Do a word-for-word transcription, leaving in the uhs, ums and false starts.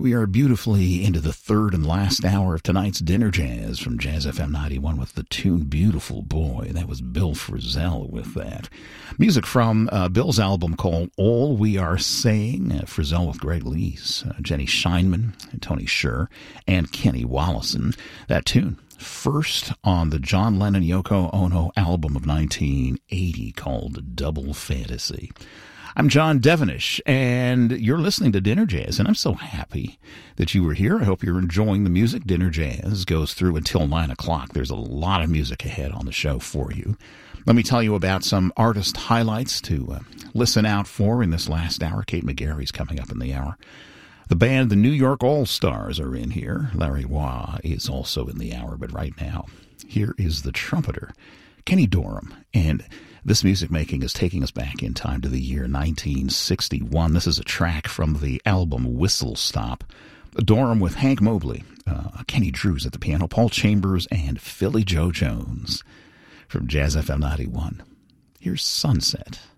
We are beautifully into the third and last hour of tonight's Dinner Jazz from Jazz F M ninety-one with the tune Beautiful Boy. That was Bill Frisell with that. Music from uh, Bill's album called All We Are Saying. Uh, Frisell with Greg Lees, uh, Jenny Scheinman, Tony Scher, and Kenny Wollesen. That tune first on the John Lennon-Yoko Ono album of nineteen eighty called Double Fantasy. I'm John Devenish, and you're listening to Dinner Jazz, and I'm so happy that you were here. I hope you're enjoying the music. Dinner Jazz goes through until nine o'clock. There's a lot of music ahead on the show for you. Let me tell you about some artist highlights to uh, listen out for in this last hour. Kate McGarry's coming up in the hour. The band, the New York All-Stars, are in here. Larry Wah is also in the hour, but right now, here is the trumpeter, Kenny Dorham, and this music making is taking us back in time to the year nineteen sixty-one. This is a track from the album Whistle Stop. Dorham with Hank Mobley, uh, Kenny Drews at the piano, Paul Chambers, and Philly Joe Jones from Jazz F M ninety-one. Here's Sunset.